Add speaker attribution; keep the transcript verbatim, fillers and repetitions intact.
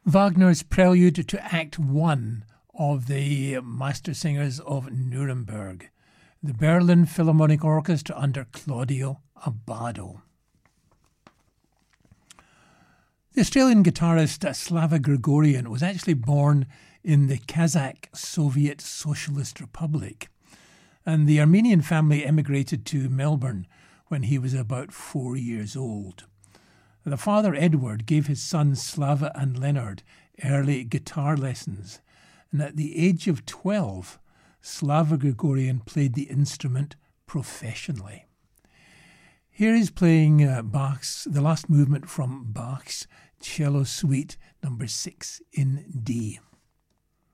Speaker 1: Wagner's prelude to Act One of the Master Singers of Nuremberg, the Berlin Philharmonic Orchestra under Claudio Abbado. The Australian guitarist Slava Grigoryan was actually born in the Kazakh Soviet Socialist Republic, and the Armenian family emigrated to Melbourne when he was about four years old. The father, Edward, gave his sons Slava and Leonard early guitar lessons, and at the age of twelve, Slava Grigoryan played the instrument professionally. Here he's playing uh, Bach's, the last movement from Bach's Cello Suite number six in D.